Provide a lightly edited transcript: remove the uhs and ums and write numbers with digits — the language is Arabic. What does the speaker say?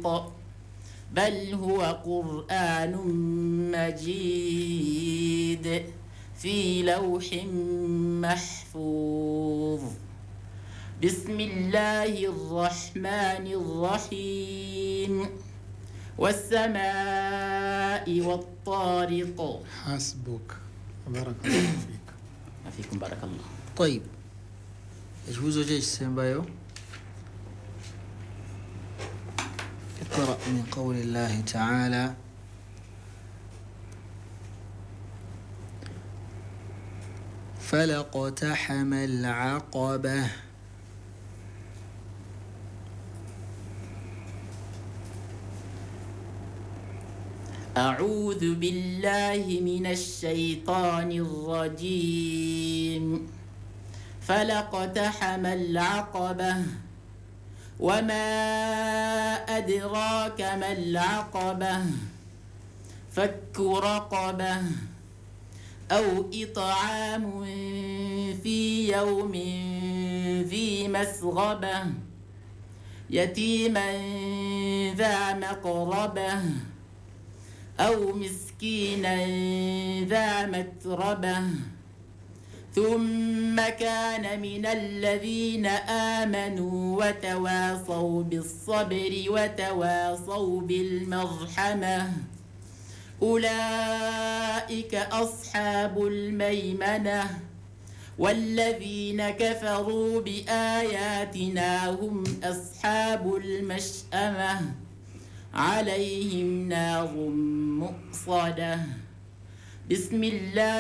بل هو قرآن مجيد في لوح محفوظ. بسم الله الرحمن الرحيم. والسماء والطارق. حسبك. بارك الله فيك. فيكم بارك الله. طيب اجوزو جيش سيمبايو. اقرأ من قول الله تعالى: فلاقتحم العقبة. أعوذ بالله من الشيطان الرجيم. فلاقتحم العقبة وما أدراك ما العقبة فك رقبة أو إطعام في يوم ذي مسغبة يتيما ذا مقربة أو مسكينا ذا متربة ثم كان من الذين آمنوا وتواصوا بالصبر وتواصوا بالمرحمة أولئك أصحاب الميمنة والذين كفروا بآياتنا هم أصحاب المشأمة عليهم نار مؤصدة. بسم الله